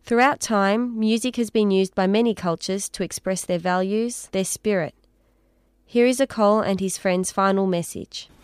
Throughout time, music has been used by many cultures to express their values, their spirit. Here is Akol and his friend's final message.